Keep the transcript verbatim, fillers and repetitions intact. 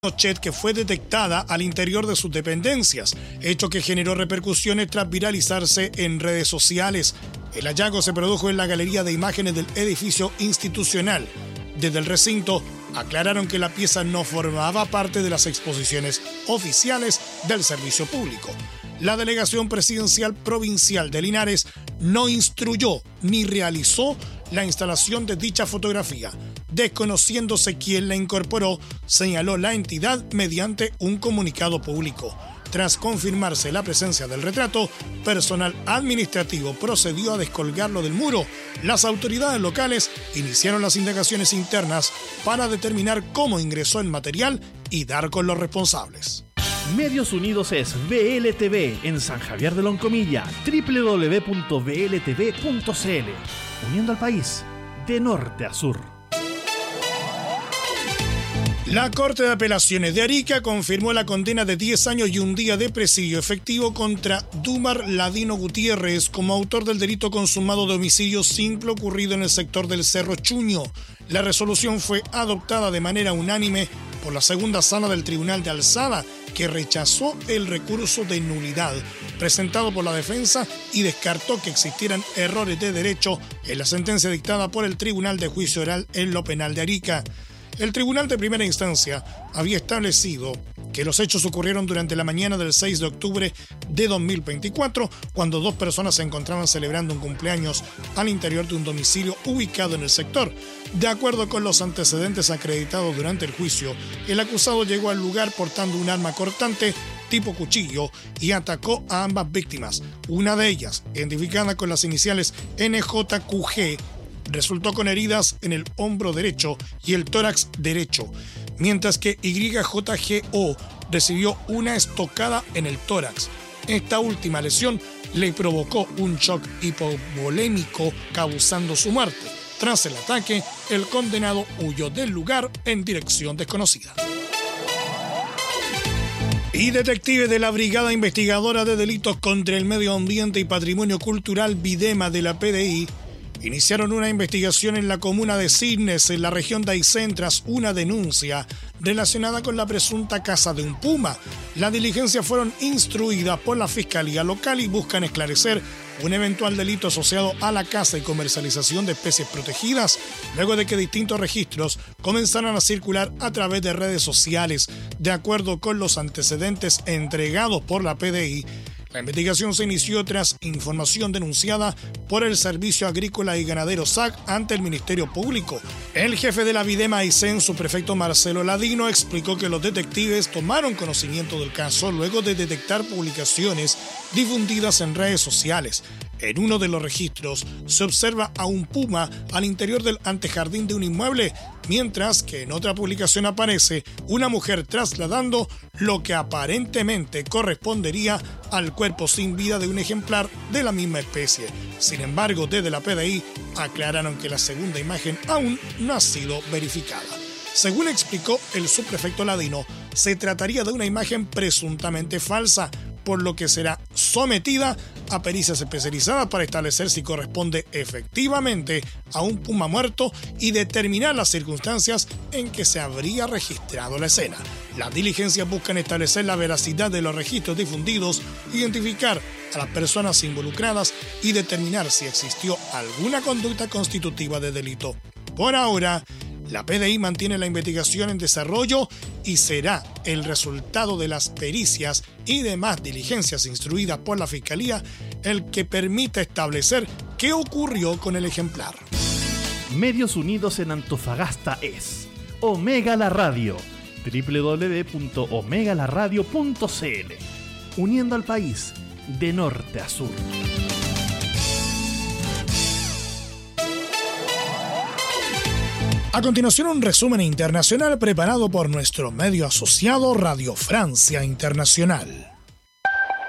Pinochet, que fue detectada al interior de sus dependencias, hecho que generó repercusiones tras viralizarse en redes sociales. El hallazgo se produjo en la galería de imágenes del edificio institucional. Desde el recinto aclararon que la pieza no formaba parte de las exposiciones oficiales del servicio público. La delegación presidencial provincial de Linares no instruyó ni realizó la instalación de dicha fotografía. Desconociéndose quién la incorporó, señaló la entidad mediante un comunicado público. Tras confirmarse la presencia del retrato, personal administrativo procedió a descolgarlo del muro. Las autoridades locales iniciaron las indagaciones internas para determinar cómo ingresó el material y dar con los responsables. Medios Unidos es V L T V en San Javier de Loncomilla, doble u doble u doble u punto v l t v punto c l, uniendo al país de norte a sur. La Corte de Apelaciones de Arica confirmó la condena de diez años y un día de presidio efectivo contra Dumar Ladino Gutiérrez como autor del delito consumado de homicidio simple ocurrido en el sector del Cerro Chuño. La resolución fue adoptada de manera unánime por la segunda sala del Tribunal de Alzada, que rechazó el recurso de nulidad presentado por la defensa y descartó que existieran errores de derecho en la sentencia dictada por el Tribunal de Juicio Oral en lo Penal de Arica. El tribunal de primera instancia había establecido que los hechos ocurrieron durante la mañana del seis de octubre de dos mil veinticuatro, cuando dos personas se encontraban celebrando un cumpleaños al interior de un domicilio ubicado en el sector. De acuerdo con los antecedentes acreditados durante el juicio, el acusado llegó al lugar portando un arma cortante tipo cuchillo y atacó a ambas víctimas. Una de ellas, identificada con las iniciales N J Q G, resultó con heridas en el hombro derecho y el tórax derecho, mientras que Y J G O recibió una estocada en el tórax. Esta última lesión le provocó un shock hipovolémico, causando su muerte. Tras el ataque, el condenado huyó del lugar en dirección desconocida. Y detectives de la Brigada Investigadora de Delitos contra el Medio Ambiente y Patrimonio Cultural Videma de la P D I iniciaron una investigación en la comuna de Cisnes, en la región de Aysén, tras una denuncia relacionada con la presunta caza de un puma. Las diligencias fueron instruidas por la Fiscalía Local y buscan esclarecer un eventual delito asociado a la caza y comercialización de especies protegidas, luego de que distintos registros comenzaran a circular a través de redes sociales. De acuerdo con los antecedentes entregados por la P D I, la investigación se inició tras información denunciada por el Servicio Agrícola y Ganadero S A C ante el Ministerio Público. El jefe de la Videma Aysén, subprefecto Marcelo Ladino, explicó que los detectives tomaron conocimiento del caso luego de detectar publicaciones difundidas en redes sociales. En uno de los registros se observa a un puma al interior del antejardín de un inmueble, mientras que en otra publicación aparece una mujer trasladando lo que aparentemente correspondería al cuerpo sin vida de un ejemplar de la misma especie. Sin embargo, desde la P D I aclararon que la segunda imagen aún no ha sido verificada. Según explicó el subprefecto Ladino, se trataría de una imagen presuntamente falsa, por lo que será sometida a pericias especializadas para establecer si corresponde efectivamente a un puma muerto y determinar las circunstancias en que se habría registrado la escena. Las diligencias buscan establecer la veracidad de los registros difundidos, identificar a las personas involucradas y determinar si existió alguna conducta constitutiva de delito. Por ahora, la P D I mantiene la investigación en desarrollo y será el resultado de las pericias y demás diligencias instruidas por la Fiscalía el que permita establecer qué ocurrió con el ejemplar. Medios Unidos en Antofagasta es Omega La Radio, doble u doble u doble u punto omega la radio punto c l, uniendo al país de norte a sur. A continuación, un resumen internacional preparado por nuestro medio asociado Radio Francia Internacional.